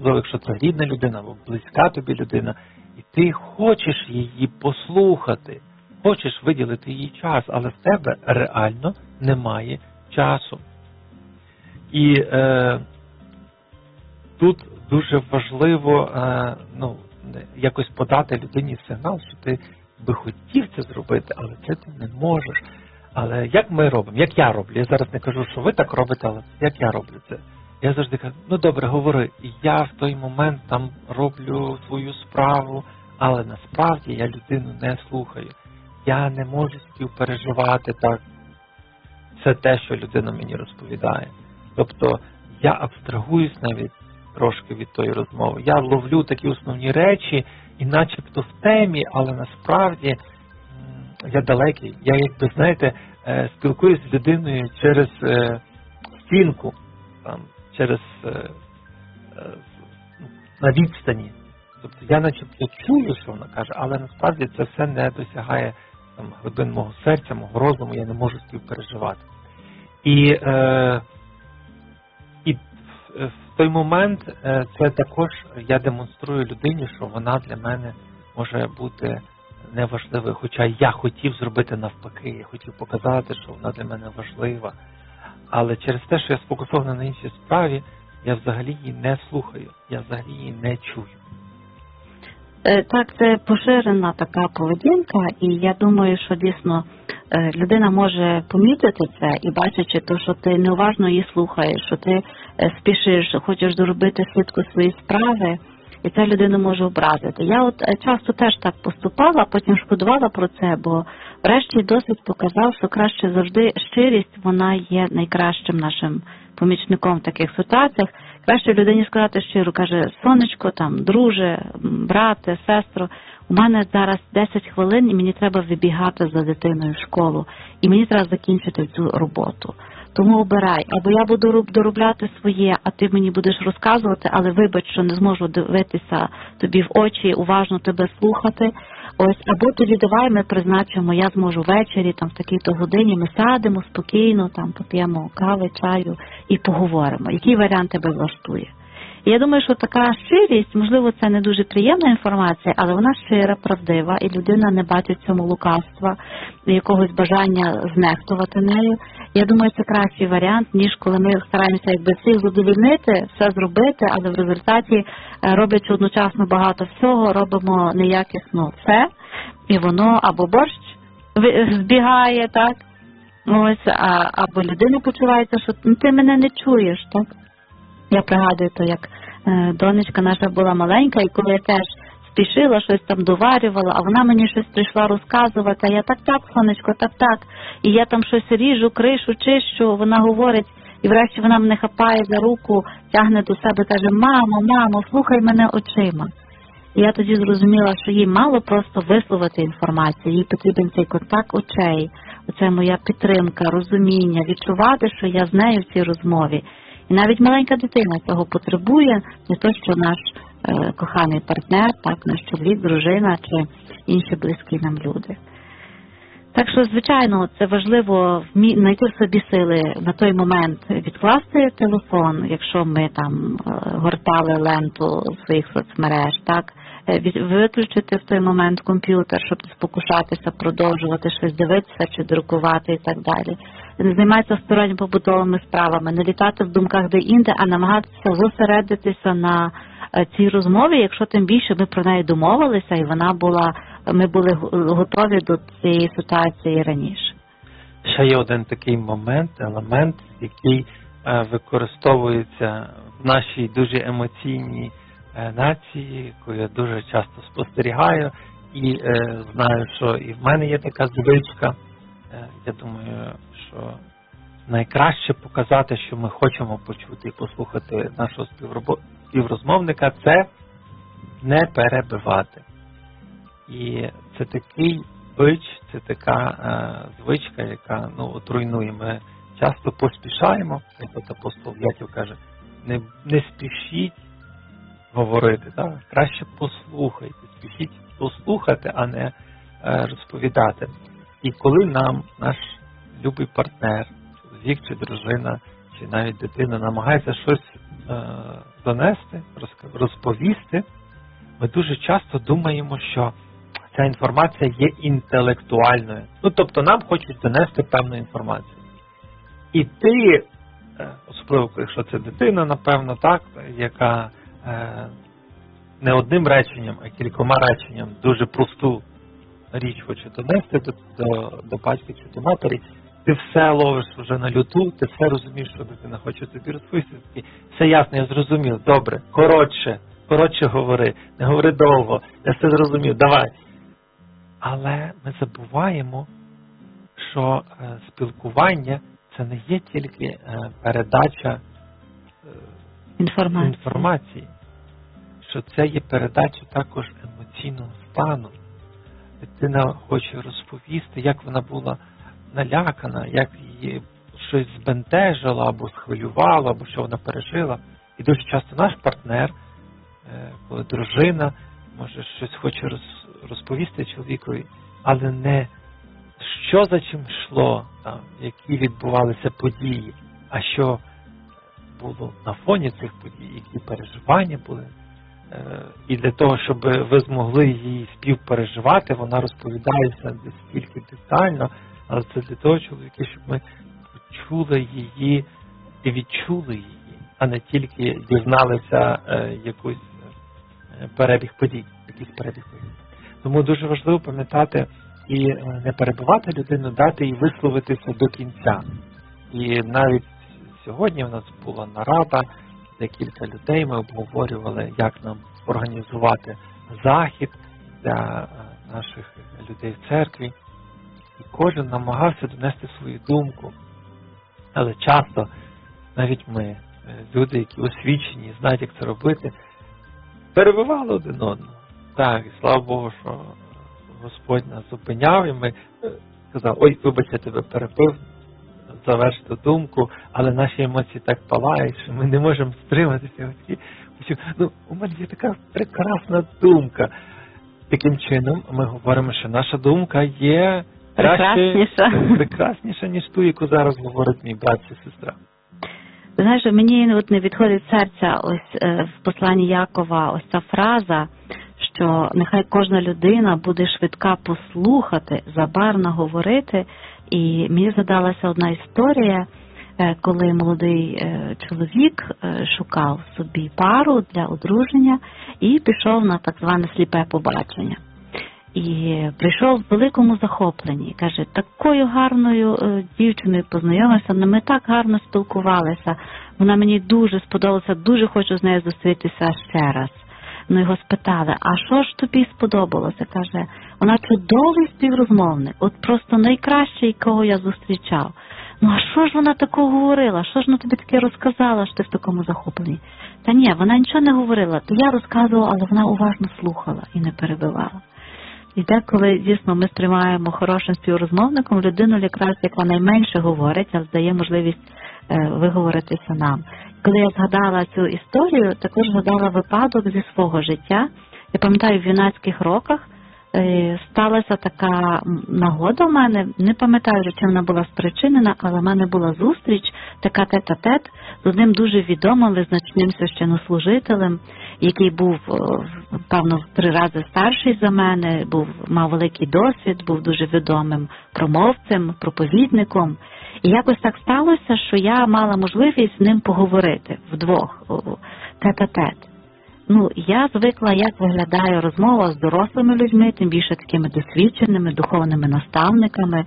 особливо якщо це рідна людина або близька тобі людина, і ти хочеш її послухати, хочеш виділити їй час, але в тебе реально немає часу. І тут дуже важливо якось подати людині сигнал, що ти би хотів це зробити, але це ти не можеш. Але як ми робимо? Як я роблю? Я зараз не кажу, що ви так робите, але як я роблю це? Я завжди кажу, ну добре, говори. І я в той момент там роблю свою справу, але насправді я людину не слухаю. Я не можу співпереживати так все те, що людина мені розповідає. Тобто я абстрагуюсь навіть трошки від тої розмови. Я ловлю такі основні речі і начебто в темі, але насправді я далекий. Я, якби, знаєте, спілкуюсь з людиною через стінку, там, через на відстані. Тобто я начебто чую, що вона каже, але насправді це все не досягає там глибин мого серця, мого розуму, я не можу співпереживати. І в той момент це також я демонструю людині, що вона для мене може бути неважливою, хоча я хотів зробити навпаки, я хотів показати, що вона для мене важлива. Але через те, що я сфокусований на іншій справі, я взагалі її не слухаю, я взагалі її не чую. Так, це поширена така поведінка, і я думаю, що дійсно людина може помітити це і бачачи те, що ти неуважно її слухаєш, що ти спішиш, хочеш доробити швидко свої справи, і ця людина може образити. Я от часто теж так поступала, потім шкодувала про це, бо врешті досвід показав, що краще завжди щирість, вона є найкращим нашим помічником в таких ситуаціях. Краще людині сказати щиро, каже, сонечко, там, друже, брате, сестро, у мене зараз 10 хвилин і мені треба вибігати за дитиною в школу, і мені треба закінчити цю роботу. Тому обирай, або я буду доробляти своє, а ти мені будеш розказувати, але вибач, що не зможу дивитися тобі в очі, уважно тебе слухати. Ось, або тоді давай ми призначимо, я зможу ввечері, там в такій-то годині, ми сядемо спокійно, там поп'ємо кави, чаю і поговоримо. Який варіант тебе влаштує? І я думаю, що така щирість, можливо, це не дуже приємна інформація, але вона щира, правдива, і людина не бачить в цьому лукавства, якогось бажання знехтувати нею. Я думаю, це кращий варіант, ніж коли ми стараємося якби всіх задовольнити, все зробити, але в результаті, роблячи одночасно багато всього, робимо неякісно все, і воно або борщ збігає, так, ось, або людина почувається, що ти мене не чуєш, так. Я пригадую то, як донечка наша була маленька, і коли я теж спішила, щось там доварювала, а вона мені щось прийшла розказувати, а я так, сонечко, так. І я там щось ріжу, кришу, чищу, вона говорить, і врешті вона мене хапає за руку, тягне до себе, каже, мамо, слухай мене очима. І я тоді зрозуміла, що їй мало просто висловити інформацію, їй потрібен цей контакт очей, оце моя підтримка, розуміння, відчувати, що я з нею в цій розмові. І навіть маленька дитина цього потребує, не то, що наш коханий партнер, так, наш чоловік, дружина чи інші близькі нам люди. Так що, звичайно, це важливо знайти в собі сили на той момент відкласти телефон, якщо ми там гортали ленту своїх соцмереж, так, виключити в той момент комп'ютер, щоб не спокушатися, продовжувати щось дивитися чи друкувати і так далі. Не займатися сторонніми побутовими справами, не літати в думках де-інде, а намагатися зосередитися на цій розмові, якщо тим більше ми про неї домовилися і ми були готові до цієї ситуації раніше. Ще є один такий елемент, який використовується в нашій дуже емоційній нації, яку я дуже часто спостерігаю і знаю, що і в мене є така звичка. Я думаю, що найкраще показати, що ми хочемо почути і послухати нашого співрозмовника, це не перебивати. І це такий бич, це така звичка, яка от руйнує. Ми часто поспішаємо, як от апостол Яків каже, не спішіть говорити, так? Краще послухайте, спішіть послухати, а не розповідати. І коли нам наш любий партнер, чоловік чи дружина, чи навіть дитина намагається щось донести, розповісти, ми дуже часто думаємо, що ця інформація є інтелектуальною. Тобто нам хочуть донести певну інформацію. І ти, особливо, якщо це дитина, напевно, так, яка не одним реченням, а кількома реченням дуже просту річ хоче донести до батька чи до матері, ти все ловиш вже на люту, ти все розумієш, що дитина хоче тобі розповісти. Все ясно, я зрозумів, добре, коротше говори, не говори довго, я все зрозумів, давай. Але ми забуваємо, що спілкування – це не є тільки передача інформації, що це є передача також емоційного стану. Дитина хоче розповісти, як вона була налякана, як її щось збентежило, або схвилювало, або що вона пережила. І дуже часто наш партнер, коли дружина, може щось хоче розповісти чоловікові, але не що за чим йшло, які відбувалися події, а що було на фоні цих подій, які переживання були. І для того, щоб ви змогли її співпереживати, вона розповідається стільки детально, але це для того, чоловіки, щоб ми почули її і відчули її, а не тільки дізналися якийсь перебіг подій. Тому дуже важливо пам'ятати і не перебивати людину, дати їй висловитися до кінця. І навіть сьогодні в нас була нарада, декілька людей, ми обговорювали, як нам організувати захід для наших людей в церкві. І кожен намагався донести свою думку. Але часто навіть ми, люди, які освічені, знають, як це робити, перебивали один одного. Так, і слава Богу, що Господь нас зупиняв, і ми казали, ой, вибач, я тебе перебив, завершити думку, але наші емоції так палають, що ми не можемо стриматися. У мене є така прекрасна думка. Таким чином, ми говоримо, що наша думка є прекрасніша, ніж ту, яку зараз говорить мій брат чи сестра. Знаєш, мені не відходить серця ось в посланні Якова ось ця фраза, що нехай кожна людина буде швидка послухати, забарно говорити. І мені згадалася одна історія, коли молодий чоловік шукав собі пару для одруження і пішов на так зване сліпе побачення. І прийшов в великому захопленні. Каже, такою гарною дівчиною познайомився, ми так гарно спілкувалися. Вона мені дуже сподобалася, дуже хочу з нею зустрітися ще раз. Його спитали, а що ж тобі сподобалося? Каже, вона чудовий співрозмовник, от просто найкращий, кого я зустрічав. А що ж вона такого говорила? Що ж вона тобі таке розказала, що ти в такому захопленні? Та ні, вона нічого не говорила. То я розказувала, але вона уважно слухала і не перебивала. І деколи, дійсно, ми сприймаємо хорошим співрозмовником людину, якраз яка найменше говорить, але дає можливість виговоритися нам. Коли я згадала цю історію, також згадала випадок зі свого життя. Я пам'ятаю, в юнацьких роках сталася така нагода в мене, не пам'ятаю, чим вона була спричинена, але в мене була зустріч, така тет-а-тет, з одним дуже відомим, визначним священнослужителем, який був, певно, в 3 рази старший за мене, мав великий досвід, був дуже відомим промовцем, проповідником. І якось так сталося, що я мала можливість з ним поговорити вдвох, тет-а-тет. Я звикла, як виглядає розмова з дорослими людьми, тим більше такими досвідченими, духовними наставниками.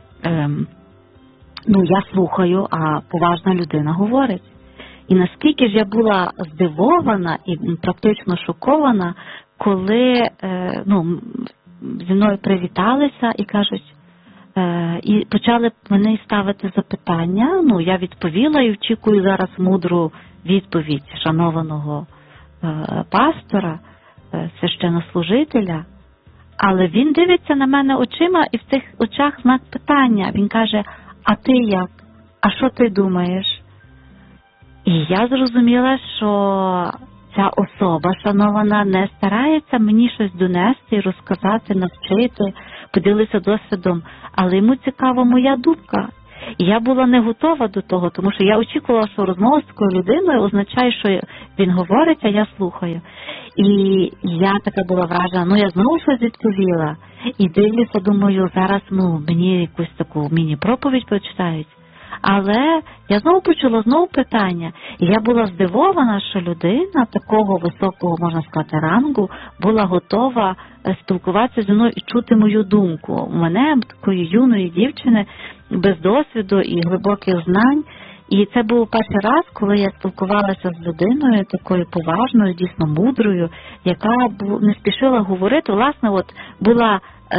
Я слухаю, а поважна людина говорить. І наскільки ж я була здивована і практично шокована, коли зі мною привіталися і кажуть, і почали мене ставити запитання. Я відповіла і очікую зараз мудру відповідь шанованого пастора, священнослужителя, але він дивиться на мене очима і в цих очах знак питання. Він каже, а ти як? А що ти думаєш? І я зрозуміла, що ця особа шанована не старається мені щось донести, розказати, навчити, поділитися досвідом, але йому цікава моя думка. І я була не готова до того, тому що я очікувала, що розмова з такою людиною означає, що він говорить, а я слухаю. І я така була вражена, я знову щось відповіла. І дивлюся, думаю, зараз мені якусь таку міні-проповідь прочитають. Але я знову почула питання. І я була здивована, що людина такого високого, можна сказати, рангу була готова спілкуватися зі мною і чути мою думку. У мене, такої юної дівчини, без досвіду і глибоких знань. І це був перший раз, коли я спілкувалася з людиною такою поважною, дійсно мудрою, яка не спішила говорити. Власне, була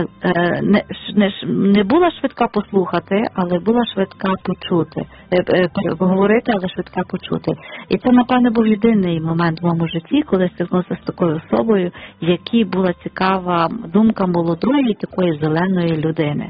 не була швидка послухати, але була швидка почути. Говорити, але швидка почути. І це, напевно, був єдиний момент в моєму житті, коли стикнувся з такою особою, якій була цікава думка молодої, такої зеленої людини.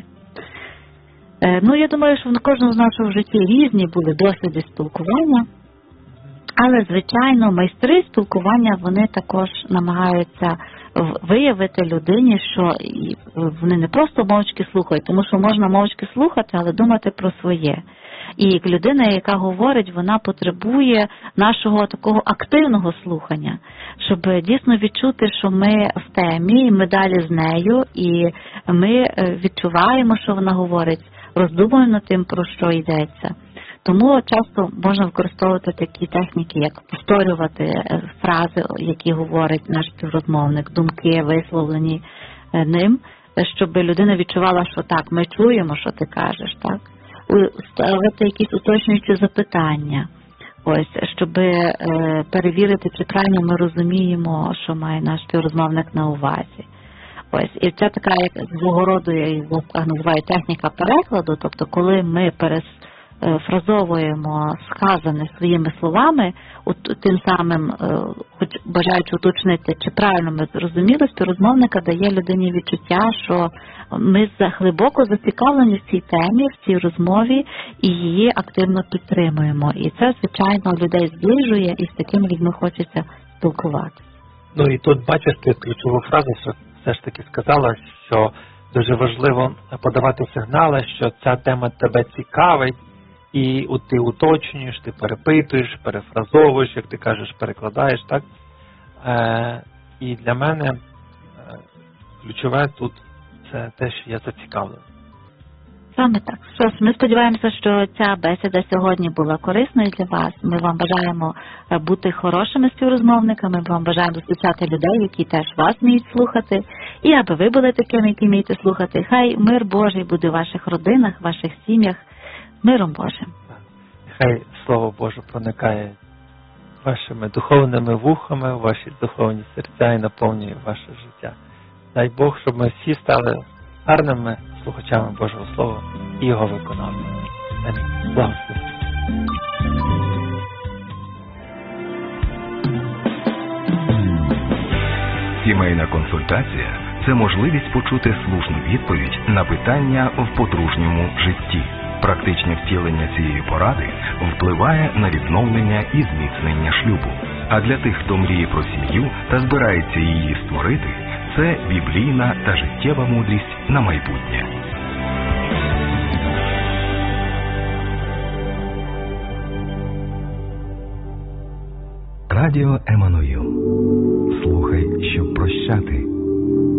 Я думаю, що в кожному з нашого житті різні були досвіди спілкування, але, звичайно, майстри спілкування, вони також намагаються виявити людині, що вони не просто мовчки слухають, тому що можна мовчки слухати, але думати про своє. І людина, яка говорить, вона потребує нашого такого активного слухання, щоб дійсно відчути, що ми в темі, і ми далі з нею, і ми відчуваємо, що вона говорить, роздумуємо над тим, про що йдеться. Тому часто можна використовувати такі техніки, як повторювати фрази, які говорить наш співрозмовник, думки, висловлені ним, щоб людина відчувала, що так, ми чуємо, що ти кажеш, так? Ставити якісь уточнюючі запитання, щоб перевірити, чи правильно ми розуміємо, що має наш співрозмовник на увазі. І це така, як свого роду, я її називаю техніка перекладу, тобто коли ми перефразовуємо сказане своїми словами, тим самим, хоч бажаючи уточнити, чи правильно ми зрозуміли, співрозмовника дає людині відчуття, що ми глибоко зацікавлені в цій темі, в цій розмові і її активно підтримуємо. І це, звичайно, людей зближує, і з такими людьми хочеться спілкуватися. І тут, бачиш, ти ключову фразу все ж таки сказала, що дуже важливо подавати сигнали, що ця тема тебе цікавить, і ти уточнюєш, ти перепитуєш, перефразовуєш, як ти кажеш, перекладаєш, так? І для мене ключове тут це те, що я зацікавлений. Саме так. Що ж, ми сподіваємося, що ця бесіда сьогодні була корисною для вас. Ми вам бажаємо бути хорошими співрозмовниками, ми вам бажаємо зустрічати людей, які теж вас вміють слухати, і аби ви були такими, які вмієте слухати. Хай мир Божий буде в ваших родинах, в ваших сім'ях, миром Божим. Хай Слово Боже проникає вашими духовними вухами, в ваші духовні серця і наповнює ваше життя. Дай Бог, щоб ми всі стали гарними слухачами Божого Слова і його виконавцями. Амінь. Благословення. Сімейна консультація – це можливість почути слушну відповідь на питання в подружньому житті. Практичне втілення цієї поради впливає на відновлення і зміцнення шлюбу. А для тих, хто мріє про сім'ю та збирається її створити, це біблійна та життєва мудрість на майбутнє. Радіо Еммануїл. Слухай, щоб прощати.